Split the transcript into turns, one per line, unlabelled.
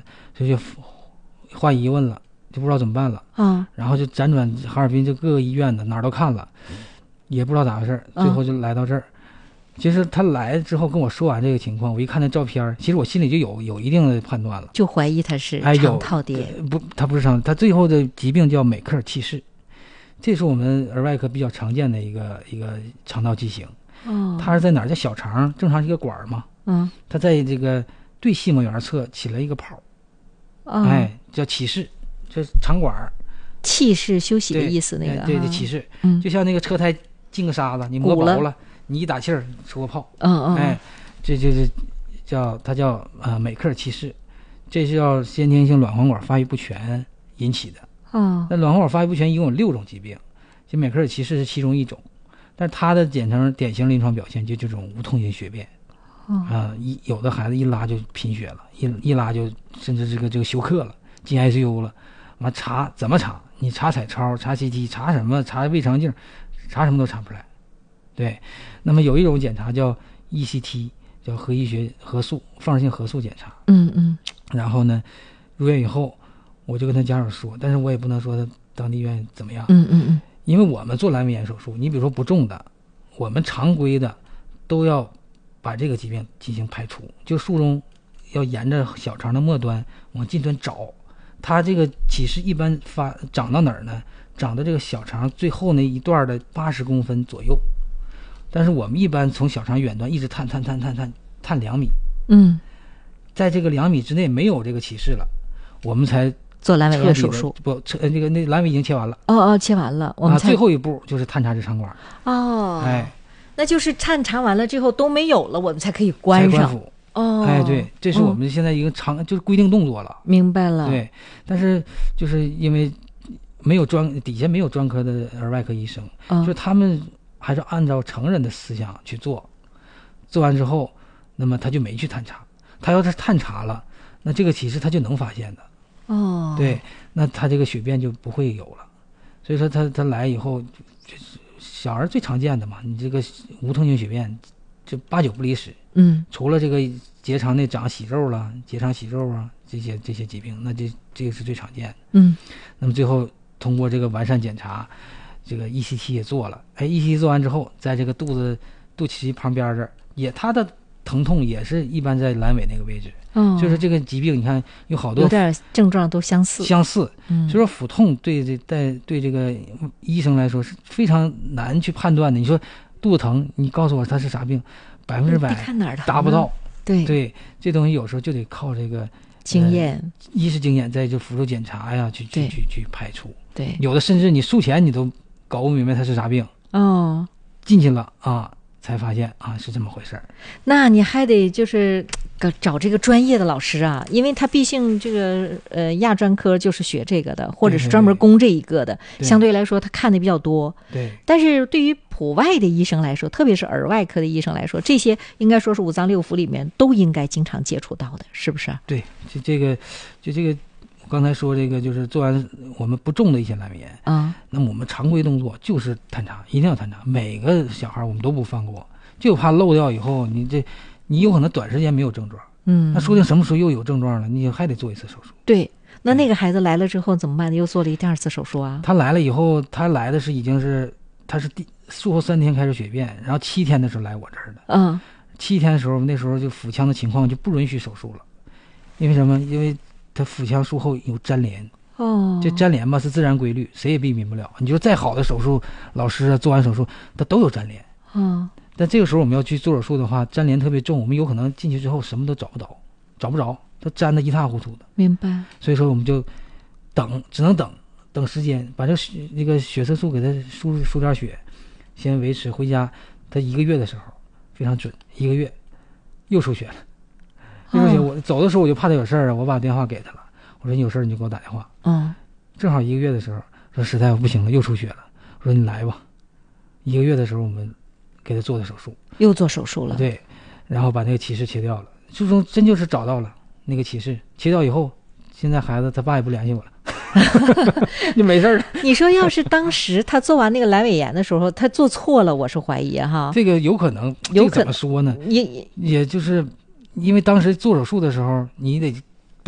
所以就怀疑问了，就不知道怎么办了
啊。
然后就辗转哈尔滨就各个医院的哪儿都看了，也不知道咋回事，最后就来到这儿。其实他来之后跟我说完这个情况，我一看那照片，其实我心里就有一定的判断了，
就怀疑他是肠套叠。
不，他不是肠，他最后的疾病叫美克尔憩室，这是我们儿外科比较常见的一个肠道畸形。它是在哪儿？在小肠，正常是一个管嘛。它在这个对细膜缘侧起了一个泡，叫憩室，就是肠管。
憩是休息的意思，那个
对憩室，就像那个车胎进个沙子，你磨薄了，你一打气儿出个泡。这就是它叫美克尔憩室，这是叫先天性卵黄管发育不全引起的。那卵黄管发育不全一共有6种疾病，这美克尔憩室是其中一种，但是它的典型临床表现就这种无痛性血便。有的孩子一拉就贫血了，一拉就甚至这个休克了，进 ICU 了。完查怎么查？你查彩超、查 CT、查什么？查胃肠镜，查什么都查不出来。对，那么有一种检查叫 ECT， 叫核医学核素放射性核素检查。然后呢，入院以后，我就跟他家长说，但是我也不能说他当地医院怎么样。因为我们做阑尾炎手术，你比如说不重的，我们常规的都要把这个疾病进行排除，就术中要沿着小肠的末端往近端找，它这个憩室一般长到哪儿呢？长到这个小肠最后那一段的80公分左右，但是我们一般从小肠远端一直探2米，在这个2米之内没有这个憩室了，我们才
做阑尾炎手术。
不，那阑尾已经切完了。
切完了，我们
最后一步就是探查直肠管。
那就是探查完了之后都没有了，我们才可以关上。
对，这是我们现在一个就是规定动作了。
明白了。
对，但是就是因为没有底下没有专科的儿外科医生，就他们还是按照成人的思想去做完之后，那么他就没去探查。他要是探查了，那这个其实他就能发现的。对，那他这个血便就不会有了。所以说他来以后，小孩最常见的嘛，你这个无痛性血便就8、9不离10。除了这个结肠内长息肉了，结肠息肉啊，这些疾病，那这个是最常见的。那么最后通过这个完善检查，这个 ECT 也做了。ECT 做完之后，在这个肚脐旁边这儿，它的疼痛也是一般在阑尾那个位置。就是这个疾病，你看有好多
有点症状都相似。所
以说腹痛对这个医生来说是非常难去判断的。你说肚子疼，你告诉我它是啥病，100%达不到。对，这东西有时候就得靠这个
经验，
一是经验，再就辅助检查呀，去排除。
对，
有的甚至你术前你都搞不明白它是啥病。进去了才发现是这么回事儿。
那你还得就是找这个专业的老师啊，因为他毕竟这个亚专科就是学这个的，或者是专门攻这一个的，相对来说他看的比较多。
对。
但是对于普外的医生来说，特别是儿外科的医生来说，这些应该说是五脏六腑里面都应该经常接触到的，是不是？
对，这个我刚才说这个就是做完我们不重的一些阑尾炎那么我们常规动作就是探查，一定要探查，每个小孩我们都不放过，就怕漏掉以后你有可能短时间没有症状，那说不定什么时候又有症状了，你还得做一次手术。
对，那个孩子来了之后怎么办？又做了第2次手术啊？
他来了以后，他来的是他是术后3天开始血便，然后7天的时候来我这儿的。7天的时候，那时候就腹腔的情况就不允许手术了，因为什么？因为他腹腔术后有粘连。这粘连吧是自然规律，谁也避免不了。你说再好的手术老师做完手术他都有粘连。但这个时候我们要去做手术的话，粘连特别重，我们有可能进去之后什么都找不着，它粘得一塌糊涂的。
明白。所
以说我们就只能等时间，把那个血色素给它输点血，先维持。回家他1个月的时候非常准，1个月又出血了。又出血，我走的时候我就怕他有事儿，我把电话给他了，我说你有事儿你就给我打电话。正好1个月的时候说实在不行了，又出血了，我说你来吧。1个月的时候我们给他做的手术，
又做手术了。
对，然后把那个憩室切掉了，术中真就是找到了那个憩室，切掉以后，现在孩子他爸也不联系我了。就没事了。
你说要是当时他做完那个阑尾炎的时候他做错了，我是怀疑哈。
这个有可能，这个怎么说呢？也就是因为当时做手术的时候，你得